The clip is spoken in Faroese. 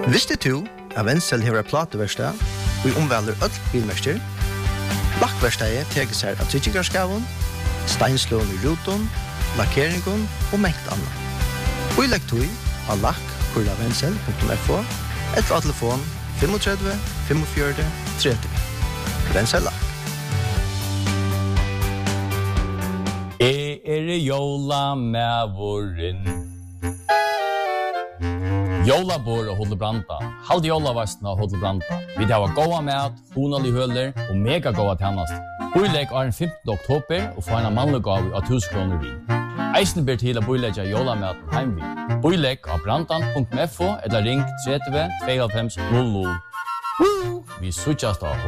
Visste du at Wenzel hever plateverstad og omvelder øll bilmester? Lakkverstadet teker seg av tryggikarskaven, steinslån i ruton, lakkeringen og mengt annet. Og i lekktøy av lakk.wenzel.fo eller av telefon 35 45 30. Wenzel Lakk. Jola mævorin. Jolabor og Hodelbranta. Halde jolavastna og Hodelbranta. Vi har goda mat, honalig høler og mega goda tjennast. Boilegg er den 15. oktober og får en mannlig gav av 1000 kroner vi. Eisen ber til å boilegge jolamaten heimvi. Boilegg av brantan.fo eller ring 30 52 00. Vi suttjast av